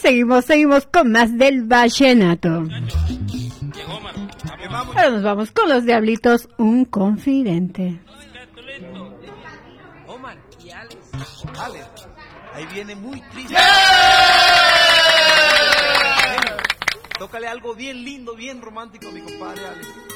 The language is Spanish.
seguimos con más del vallenato. Ahora nos vamos con los Diablitos, un confidente. Omar y Alex. Alex, ahí viene muy triste. Tócale algo bien lindo, bien romántico a mi compadre Alex.